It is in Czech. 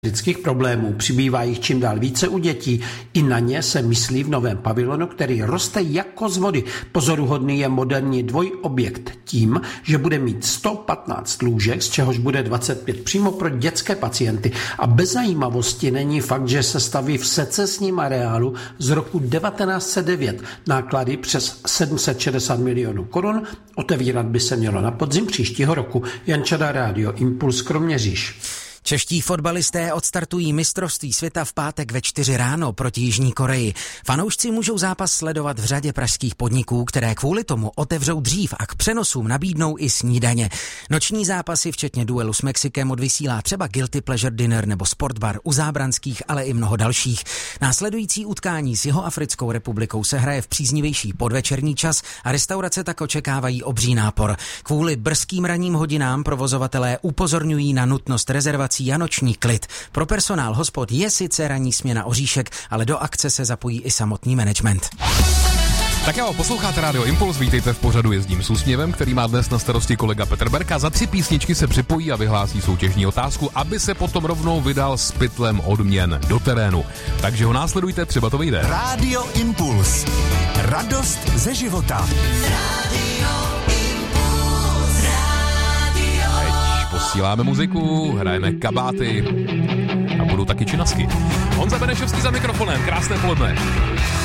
lidských problémů. Přibývá jich čím dál více u dětí. I na ně se myslí v novém pavilonu, který roste jako z vody. Pozoruhodný je moderní dvojobjekt tím, že bude mít 115 lůžek, z čehož bude 25 přímo pro dětské pacienty. A bez zajímavosti není fakt, že se staví v secesním areálu z roku 1909. Náklady přes 760 milionů korun. Otevírat by se mělo na podzim příštího roku. Jan Čada, Rádio Impuls, Kroměříž. Čeští fotbalisté odstartují mistrovství světa v pátek ve 4 ráno proti Jižní Koreji. Fanoušci můžou zápas sledovat v řadě pražských podniků, které kvůli tomu otevřou dřív a k přenosům nabídnou i snídaně. Noční zápasy, včetně duelu s Mexikem, odvysílá třeba Guilty Pleasure Dinner nebo Sportbar u Zábranských, ale i mnoho dalších. Následující utkání s Jihoafrickou republikou se hraje v příznivější podvečerní čas a restaurace tak očekávají obří nápor. Kvůli brzkým ranním hodinám provozovatelé upozorňují na nutnost rezervací a noční klid. Pro personál hospod je sice ranní směna oříšek, ale do akce se zapojí i samotný management. Tak jo, posloucháte Rádio Impuls, vítejte v pořadu Jezdím s úsměvem, který má dnes na starosti kolega Petr Berka. Za 3 písničky se připojí a vyhlásí soutěžní otázku, aby se potom rovnou vydal s pytlem odměn do terénu. Takže ho následujte, třeba to vyjde. Rádio Impuls. Radost ze života. Posíláme muziku, hrajeme kabáty a budou taky činasky. Honza Benešovský za mikrofonem, krásné poledne.